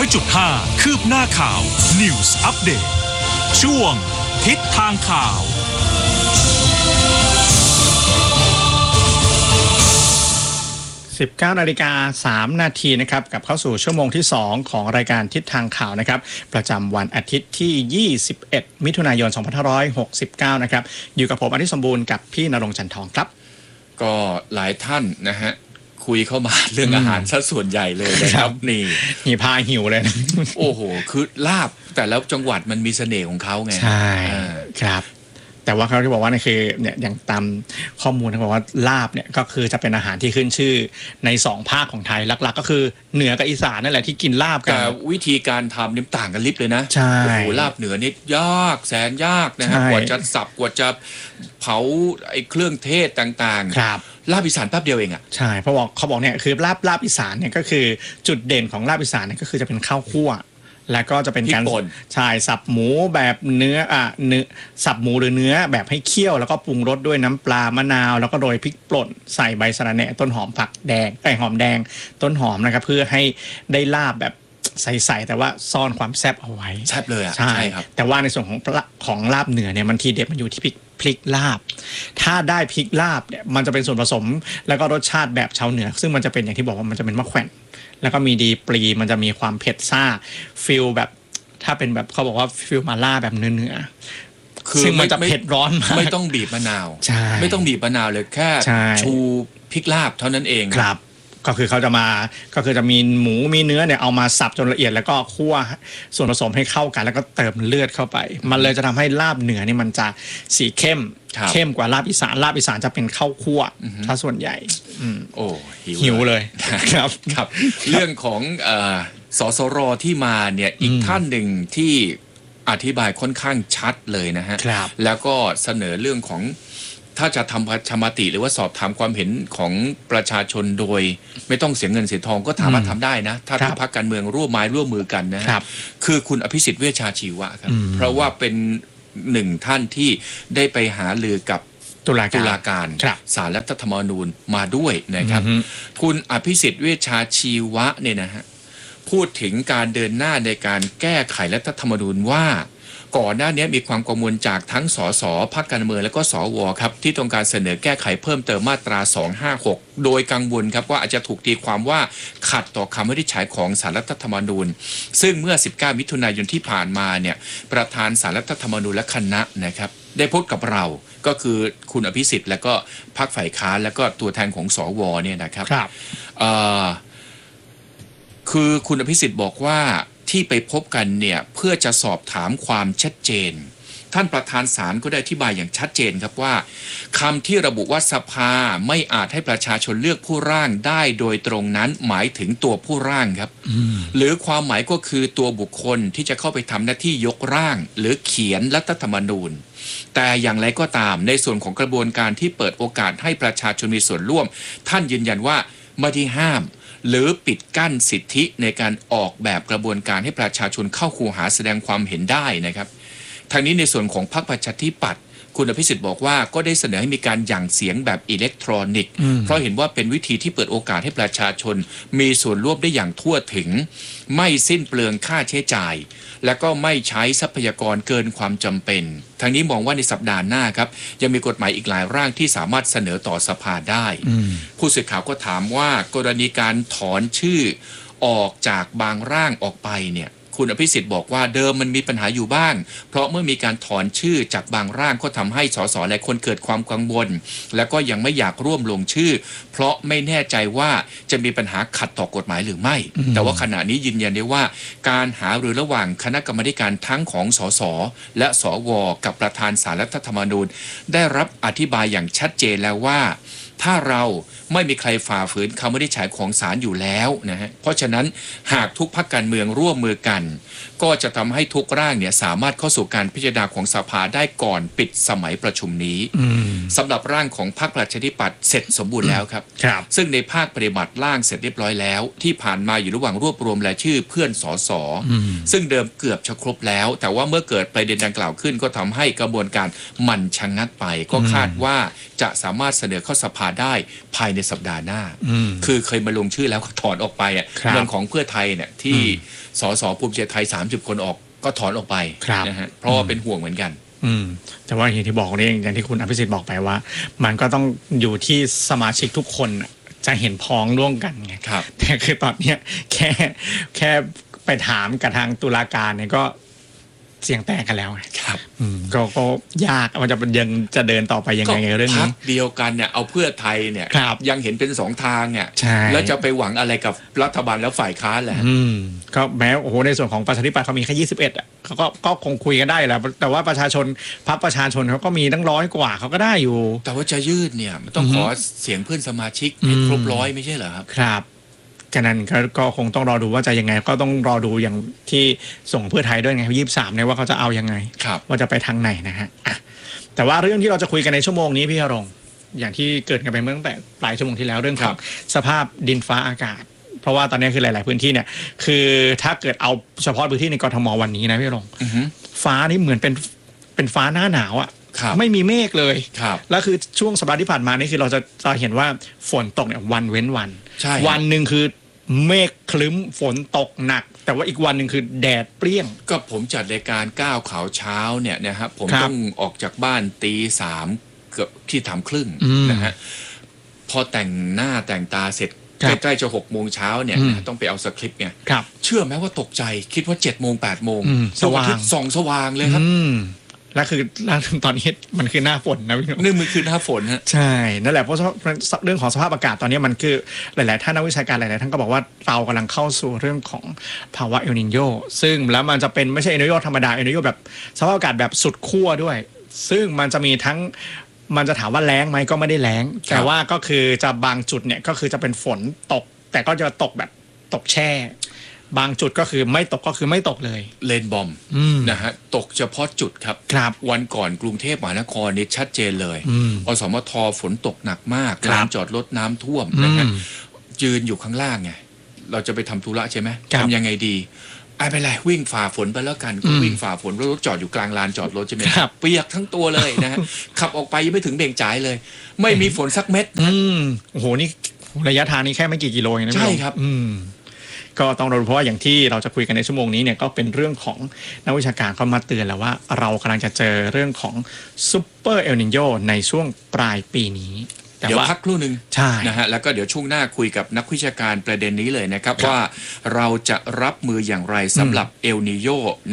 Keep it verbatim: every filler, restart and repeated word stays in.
จุดห้า คืบหน้าข่าว News Update ช่วงทิศทางข่าวสิบเก้านาฬิกาสามนาทีนะครับกับเข้าสู่ชั่วโมงที่สองของรายการทิศทางข่าวนะครับประจำวันอาทิตย์ที่ยี่สิบเอ็ดมิถุนายนสองพันห้าร้อยหกสิบเก้านะครับอยู่กับผมอธิสมบูรณ์กับพี่ณรงค์จันทองครับก็หลายท่านนะฮะคุยเข้ามาเรื่องอาหารซะส่วนใหญ่เลยนะครับนี่หิวพาหิวเลยนะโอ้โหคือลาบแต่แล้วจังหวัดมันมีเสน่ห์ของเขาไงใช่ครับแต่ว่าเขาที่บอกว่านี่คือเนี่ยอย่างตามข้อมูลเขาบอกว่าลาบเนี่ยก็คือจะเป็นอาหารที่ขึ้นชื่อในสองภาคของไทยหลักๆก็คือเหนือกับอีสานนั่นแหละที่กินลาบกันแต่วิธีการทำนี่ต่างกันลิบเลยนะใช่โอ้โหลาบเหนือนี่ยากแสนยากนะฮะกว่าจะสับกว่าจะเผาไอ้เครื่องเทศต่างๆครับลาบอีสานแป๊บเดียวเองอ่ะใช่เพราะบอกเขาบอกเนี่ยคือลาบลาบอีสานเนี่ยก็คือจุดเด่นของลาบอีสานเนี่ยก็คือจะเป็นข้าวคั่วแล้วก็จะเป็นการใช่สับหมูแบบเนื้ออ่ะเนื้อสับหมูหรือเนื้อแบบให้เคี่ยวแล้วก็ปรุงรสด้วยน้ำปลามะนาวแล้วก็โรยพริกป่นใส่ใบสะระแหน่ต้นหอมผักแดงไอ้หอมแดงต้นหอมนะครับเพื่อให้ได้ลาบแบบใสๆแต่ว่าซ่อนความแซ่บเอาไว้แซ่บเลยอ่ะใช่ครับแต่ว่าในส่วนของของลาบเหนือเนี่ยมันทีเด็ดมันอยู่ที่พริกพริกลาบถ้าได้พริกลาบเนี่ยมันจะเป็นส่วนผสมแล้วก็รสชาติแบบชาวเหนือซึ่งมันจะเป็นอย่างที่บอกว่ามันจะเป็นมะแขวนแล้วก็มีดีปรีมันจะมีความเผ็ดซ่าฟิลแบบถ้าเป็นแบบเขาบอกว่าฟิลมาล่าแบบเนื้อๆซึ่งมันจะเผ็ดร้อนมากไม่ต้องบีบมะนาวไม่ต้องบีบมะนาวเลยแค่ชูพริกลาบเท่านั้นเองครับก็คือเขาจะมาก็คือจะมีหมูมีเนื้อเนี่ยเอามาสับจนละเอียดแล้วก็คั่วส่วนผสมให้เข้ากันแล้วก็เติมเลือดเข้าไปมันเลยจะทำให้ลาบเหนือนี่มันจะสีเข้มเข้มกว่าลาบอีสานลาบอีสานจะเป็นข้าวคั่วถ้าส่วนใหญ่โอ้หิวเลยครับครับเรื่องของสสรที่มาเนี่ยอีกท่านหนึ่งที่อธิบายค่อนข้างชัดเลยนะฮะแล้วก็เสนอเรื่องของถ้าจะทำประชามติหรือว่าสอบถามความเห็นของประชาชนโดยไม่ต้องเสียเงินเสียทองก็ถามว่าทำได้นะถ้าทุกพรรคการเมืองร่วมไม้ร่วมมือกันนะคือคุณอภิสิทธิ์เวชชาชีวะครับเพราะว่าเป็นหนึ่งท่านที่ได้ไปหาลือกับตุลาตุลาการศาลรัฐธรรมนูญมาด้วยนะครับคุณอภิสิทธิ์เวชชาชีวะเนี่ยนะฮะพูดถึงการเดินหน้าในการแก้ไขรัฐธรรมนูญว่าก่อนหน้านี้มีความกังวลจากทั้งสสพรรคการเมืองและก็สวครับที่ต้องการเสนอแก้ไขเพิ่มเติมมาตราสองห้าหกโดยกังวลครับว่าอาจจะถูกตีความว่าขัดต่อคำวินิจฉัยของศาลรัฐธรรมนูญซึ่งเมื่อสิบเก้ามิถุนายนที่ผ่านมาเนี่ยประธานศาลรัฐธรรมนูญและคณะนะครับได้พูดกับเราก็คือคุณอภิสิทธิ์และก็พรรคฝ่ายค้านและก็ตัวแทนของสวเนี่ยนะครับคือคุณอภิสิทธิ์บอกว่าที่ไปพบกันเนี่ยเพื่อจะสอบถามความชัดเจนท่านประธานศาลก็ได้อธิบายอย่างชัดเจนครับว่าคำที่ระบุว่าสภาไม่อาจให้ประชาชนเลือกผู้ร่างได้โดยตรงนั้นหมายถึงตัวผู้ร่างครับหรือความหมายก็คือตัวบุคคลที่จะเข้าไปทำหน้าที่ยกร่างหรือเขียนรัฐธรรมนูญแต่อย่างไรก็ตามในส่วนของกระบวนการที่เปิดโอกาสให้ประชาชนมีส่วนร่วมท่านยืนยันว่าไม่ได้ห้ามหรือปิดกั้นสิทธิในการออกแบบกระบวนการให้ประชาชนเข้าคูหาแสดงความเห็นได้นะครับทางนี้ในส่วนของพรรคประชาธิปัตย์คุณอภิสิทธิ์บอกว่าก็ได้เสนอให้มีการหยั่งเสียงแบบอิเล็กทรอนิกส์เพราะเห็นว่าเป็นวิธีที่เปิดโอกาสให้ประชาชนมีส่วนร่วมได้อย่างทั่วถึงไม่สิ้นเปลืองค่าใช้จ่ายและก็ไม่ใช้ทรัพยากรเกินความจำเป็นทางนี้มองว่าในสัปดาห์หน้าครับยังมีกฎหมายอีกหลายร่างที่สามารถเสนอต่อสภาได้ผู้สื่อข่าวก็ถามว่ากรณีการถอนชื่อออกจากบางร่างออกไปเนี่ยคุณอภิสิทธิ์บอกว่าเดิมมันมีปัญหาอยู่บ้างเพราะเมื่อมีการถอนชื่อจากบางร่างก็ทำให้สสหลายคนเกิดความกังวลและก็ยังไม่อยากร่วมลงชื่อเพราะไม่แน่ใจว่าจะมีปัญหาขัดต่อกฎหมายหรือไม่แต่ว่าขณะนี้ยืนยันได้ว่าการหารือระหว่างคณะกรรมการทั้งของสสและสวกับประธานศาลรัฐธรรมนูญได้รับอธิบายอย่างชัดเจนแล้วว่าถ้าเราไม่มีใครฝ่าฝืนคำวินิจฉัยของศาลอยู่แล้วนะฮะเพราะฉะนั้นหากทุกพรรคการเมืองร่วมมือกันก็จะทำให้ทุกร่างเนี่ยสามารถเข้าสู่การพิจารณาของสภาได้ก่อนปิดสมัยประชุมนี้สำหรับร่างของพรรคประชาธิปัตย์เสร็จสมบูรณ์แล้วครับซึ่งในภาคปฏิบัติร่างเสร็จเรียบร้อยแล้วที่ผ่านมาอยู่ระหว่างรวบรวมรายชื่อเพื่อนสสซึ่งเดิมเกือบจะครบแล้วแต่ว่าเมื่อเกิดประเด็นดังกล่าวขึ้นก็ทำให้กระบวนการมันชะงักไปก็คาดว่าจะสามารถเสนอเข้าสภาได้ภายในสัปดาห์หน้าอืมคือเคยมาลงชื่อแล้วก็ถอนออกไปอ่ะครับเรื่องของเพื่อไทยเนี่ยที่อืมสสภูมิใจไทยสามสิบคนออกก็ถอนออกไปครับนะฮะเพราะว่าเป็นห่วงเหมือนกันอืมแต่ว่าอย่างที่บอกนี่อย่างที่คุณอภิสิทธิ์บอกไปว่า มันก็ต้องอยู่ที่สมาชิกทุกคนน่ะจะเห็นพ้องร่วมกันไงครับแต่คือตอนเนี้ยแค่แค่ไปถามกับทางตุลาการเนี่ยก็เสียงแตกกันแล้วไงครับอืมก็ก็ยากว่าจะยังจะเดินต่อไปยังไงในเรื่องพันี้กเดียวกันเนี่ยเอาเพื่อไทยเนี่ยครับยังเห็นเป็นสองทางเนี่ยใช่แล้วจะไปหวังอะไรกับรัฐบาลแล้วฝ่ายค้านแหละอืมก็แม้โอ้โหในส่วนของประชาธิปัตย์เขามีแค่ยี่สิบเอ็ดอ่ะเขาก็ก็คงคุยกันได้แหละแต่ว่าประชาชนพรรคประชาชนเขาก็มีตั้งร้อยกว่าเขาก็ได้อยู่แต่ว่าจะยืดเนี่ยมันต้องอือฮึขอเสียงเพื่อนสมาชิกให้อืมครบร้อยไม่ใช่เหรอครับครับฉะนั้นก็ก็คงต้องรอดูว่าจะยังไงก็ต้องรอดูอย่างที่ส่งเพื่อไทยด้วยไงยี่สิบสามเนี่ยว่าเขาจะเอายังไงครับว่าจะไปทางไหนนะฮะอ่ะแต่ว่าเรื่องที่เราจะคุยกันในชั่วโมงนี้พี่อรงค์อย่างที่เกิดกันไปเมื่อตั้งแต่ปลายชั่วโมงที่แล้วเรื่องของสภาพดินฟ้าอากาศ เพราะว่าตอนนี้คือหลาย ๆ พื้นที่เนี่ยคือถ้าเกิดเอาเฉพาะพื้นที่ในกทมวันนี้นะพี่อรงค์อือฮึฟ้านี่เหมือนเป็นเป็นฟ้าหน้าหนาวอะครับไม่มีเมฆเลยครับแล้วคือช่วงสัปดาห์ที่ผ่านมานี่คือเราจะจะเห็นว่าฝนตกเนี่ยวันเว้นวันใช่ครับวันหนึ่งคือเมฆคลึ้มฝนตกหนัก แต่ว่าอีกวันหนึ่งคือแดดเปรี้ยงก็ผมจัดรายการก้าวข่าวเช้าเนี่ยนะครับผมครับต้องออกจากบ้านตีสามเกือบที่ทำครึ่งอืมนะฮะพอแต่งหน้าแต่งตาเสร็จครับใกล้ๆจะหกโมงเช้าเนี่ยอืมนะต้องไปเอาสคริปต์เนี่ยครับเชื่อไหมว่าตกใจคิดว่าเจ็ดโมงแปดโมงอืมดวงอาทิตสว่างย์ส่องสว่างเลยครับอืมแล้วคือแล้วตอนนี้มันคือหน้าฝนนะพี่หนุ่มนี่มันคือหน้าฝนฮะใช่นั่นแหละเพราะเรื่องของสภาพอากาศตอนนี้มันคือหลาย ๆ ท่านนักวิชาการหลาย ๆ ท่านก็บอกว่าเรากำลังเข้าสู่เรื่องของภาวะเอลนิโยซึ่งแล้วมันจะเป็นไม่ใช่เอลนิโยธรรมดาเอลนิโยแบบสภาพอากาศแบบสุดขั้วด้วย ซึ่งมันจะมีทั้งมันจะถามว่าแล้งไหมก็ไม่ได้แล้ง แต่ว่าก็คือจะบางจุดเนี่ยก็คือจะเป็นฝนตก แต่ก็จะตกแบบตกแช่ บางจุดก็คือไม่ตกก็คือไม่ตกเลยเลนบอมอืมนะฮะตกเฉพาะจุดครับครับวันก่อนกรุงเทพมหานครนี่ชัดเจนเลยอืมอสมทฝนตกหนักมากครับลานจอดรถน้ำท่วมนะฮะอืมยืนอยู่ข้างล่างไงเราจะไปทำธุระใช่ไหมครับทำยังไงดีไอ้ไปเลยวิ่งฝ่าฝนไปแล้วกันก็อืมวิ่งฝ่าฝนรถจอดอยู่กลางลานจอดรถใช่ไหมครับเปียกทั้งตัวเลยนะฮะ ขับออกไปยังไม่ถึงเบงจ่ายเลย ไม่มีฝนสักเม็ดอืมโอ้โหนี่ระยะทางนี้แค่ไม่กี่กิโลเองนะพี่ใช่หนุ่มครับอืมก็ต้องรอดูเพราะว่าอย่างที่เราจะคุยกันในชั่วโมงนี้เนี่ยก็เป็นเรื่องของนักวิชาการเขามาเตือนแล้วว่าเรากำลังจะเจอเรื่องของซูเปอร์เอลนิโยในช่วงปลายปีนี้แต่เดี๋ยวว่าพักครู่หนึ่งใช่นะฮะแล้วก็เดี๋ยวช่วงหน้าคุยกับนักวิชาการประเด็นนี้เลยนะครับครับว่าเราจะรับมืออย่างไรสำหรับเอลนิโย